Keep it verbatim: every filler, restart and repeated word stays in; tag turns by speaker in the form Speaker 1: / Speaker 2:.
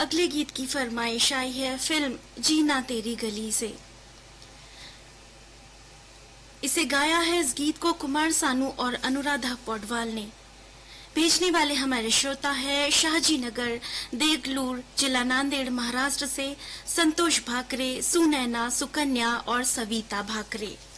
Speaker 1: अगले गीत की फरमाइश आई है फिल्म जीना तेरी गली से। इसे गाया है इस गीत को कुमार सानू और अनुराधा पौडवाल ने। भेजने वाले हमारे श्रोता है शाहजी नगर, देगलूर, जिला नांदेड़, महाराष्ट्र से संतोष भाकरे, सुनैना, सुकन्या और सविता भाकरे।